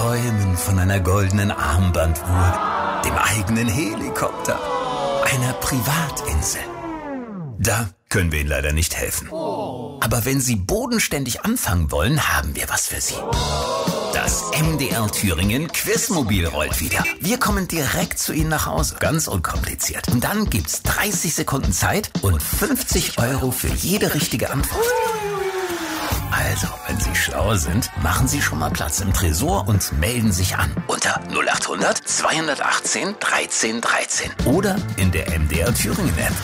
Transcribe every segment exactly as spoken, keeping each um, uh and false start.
träumen von einer goldenen Armbanduhr, dem eigenen Helikopter, einer Privatinsel. Da können wir Ihnen leider nicht helfen. Aber wenn Sie bodenständig anfangen wollen, haben wir was für Sie. Das M D R Thüringen Quizmobil rollt wieder. Wir kommen direkt zu Ihnen nach Hause. Ganz unkompliziert. Und dann gibt's dreißig Sekunden Zeit und fünfzig Euro für jede richtige Antwort. Also, wenn Sie schlau sind, machen Sie schon mal Platz im Tresor und melden sich an. Unter null acht hundert zweihundertachtzehn dreizehn dreizehn. Oder in der M D R Thüringen App.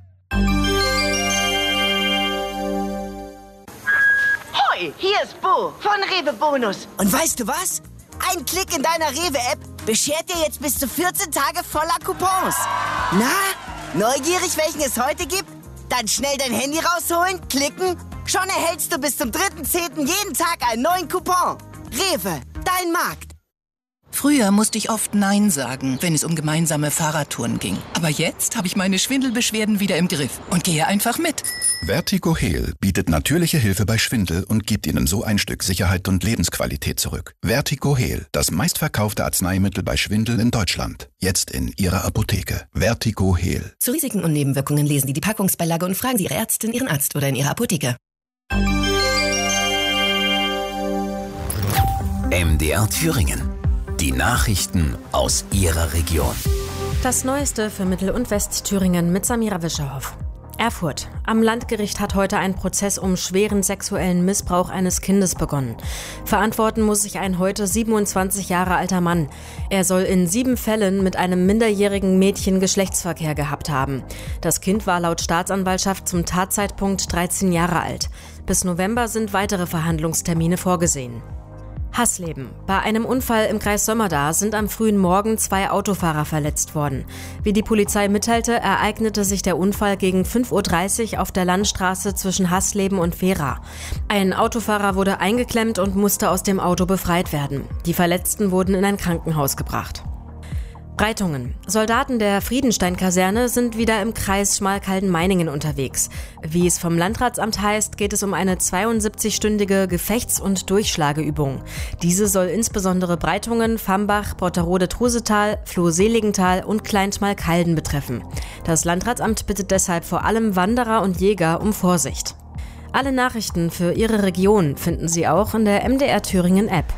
Hier ist Bo von Rewe Bonus. Und weißt du was? Ein Klick in deiner Rewe-App beschert dir jetzt bis zu vierzehn Tage voller Coupons. Na, neugierig, welchen es heute gibt? Dann schnell dein Handy rausholen, klicken. Schon erhältst du bis zum dritten zehnten jeden Tag einen neuen Coupon. Rewe, dein Markt. Früher musste ich oft Nein sagen, wenn es um gemeinsame Fahrradtouren ging. Aber jetzt habe ich meine Schwindelbeschwerden wieder im Griff und gehe einfach mit. Vertigo Heal bietet natürliche Hilfe bei Schwindel und gibt Ihnen so ein Stück Sicherheit und Lebensqualität zurück. Vertigo Heal, das meistverkaufte Arzneimittel bei Schwindel in Deutschland. Jetzt in Ihrer Apotheke. Vertigo Heal. Zu Risiken und Nebenwirkungen lesen Sie die Packungsbeilage und fragen Sie Ihre Ärztin, Ihren Arzt oder in Ihrer Apotheke. M D R Thüringen. Die Nachrichten aus Ihrer Region. Das Neueste für Mittel- und Westthüringen mit Samira Wischerhoff. Erfurt. Am Landgericht hat heute ein Prozess um schweren sexuellen Missbrauch eines Kindes begonnen. Verantworten muss sich ein heute siebenundzwanzig Jahre alter Mann. Er soll in sieben Fällen mit einem minderjährigen Mädchen Geschlechtsverkehr gehabt haben. Das Kind war laut Staatsanwaltschaft zum Tatzeitpunkt dreizehn Jahre alt. Bis November sind weitere Verhandlungstermine vorgesehen. Hassleben. Bei einem Unfall im Kreis Sömmerda sind am frühen Morgen zwei Autofahrer verletzt worden. Wie die Polizei mitteilte, ereignete sich der Unfall gegen fünf Uhr dreißig auf der Landstraße zwischen Hassleben und Vera. Ein Autofahrer wurde eingeklemmt und musste aus dem Auto befreit werden. Die Verletzten wurden in ein Krankenhaus gebracht. Breitungen. Soldaten der Friedenstein-Kaserne sind wieder im Kreis Schmalkalden-Meiningen unterwegs. Wie es vom Landratsamt heißt, geht es um eine zweiundsiebzigstündige Gefechts- und Durchschlageübung. Diese soll insbesondere Breitungen, Fambach, Brotterode-Trusetal, Floh-Seligenthal und Klein-Schmalkalden betreffen. Das Landratsamt bittet deshalb vor allem Wanderer und Jäger um Vorsicht. Alle Nachrichten für Ihre Region finden Sie auch in der M D R Thüringen App.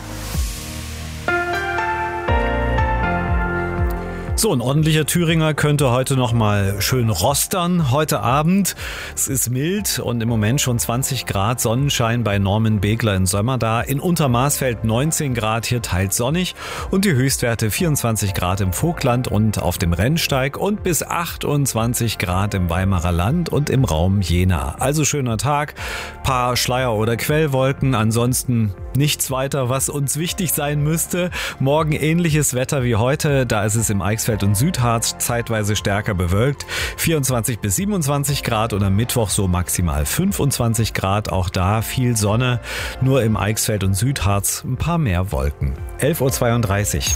So, ein ordentlicher Thüringer könnte heute noch mal schön rostern. Heute Abend, es ist mild und im Moment schon zwanzig Grad Sonnenschein bei Norman Begler in Sömmerda. In Untermaßfeld neunzehn Grad, hier teils sonnig und die Höchstwerte vierundzwanzig Grad im Vogtland und auf dem Rennsteig und bis achtundzwanzig Grad im Weimarer Land und im Raum Jena. Also schöner Tag, paar Schleier- oder Quellwolken, ansonsten nichts weiter, was uns wichtig sein müsste. Morgen ähnliches Wetter wie heute, da ist es im Eichsfeld und Südharz zeitweise stärker bewölkt. vierundzwanzig bis siebenundzwanzig Grad und am Mittwoch so maximal fünfundzwanzig Grad. Auch da viel Sonne, nur im Eichsfeld und Südharz ein paar mehr Wolken. elf Uhr zweiunddreißig.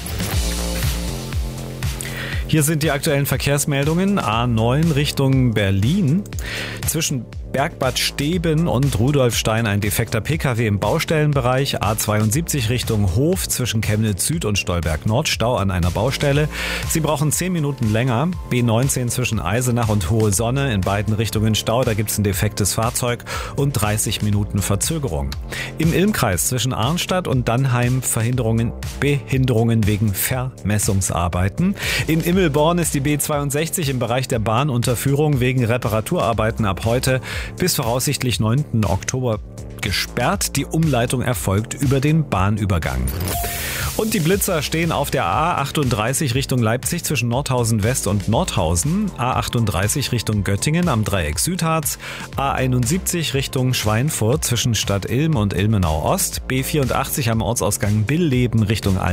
Hier sind die aktuellen Verkehrsmeldungen. A neun Richtung Berlin. Zwischen Bergbad Steben und Rudolfstein ein defekter Pkw im Baustellenbereich. A zweiundsiebzig Richtung Hof zwischen Chemnitz Süd und Stolberg Nord. Stau an einer Baustelle. Sie brauchen zehn Minuten länger. B neunzehn zwischen Eisenach und Hohe Sonne. In beiden Richtungen Stau. Da gibt es ein defektes Fahrzeug und dreißig Minuten Verzögerung. Im Ilmkreis zwischen Arnstadt und Dannheim Verhinderungen, Behinderungen wegen Vermessungsarbeiten. In Immelborn ist die B zweiundsechzig im Bereich der Bahnunterführung wegen Reparaturarbeiten ab heute bis voraussichtlich neunten Oktober gesperrt. Die Umleitung erfolgt über den Bahnübergang. Und die Blitzer stehen auf der A achtunddreißig Richtung Leipzig zwischen Nordhausen West und Nordhausen, A achtunddreißig Richtung Göttingen am Dreieck Südharz, A einundsiebzig Richtung Schweinfurt zwischen Stadt Ilm und Ilmenau Ost, B vierundachtzig am Ortsausgang Billeben Richtung Alm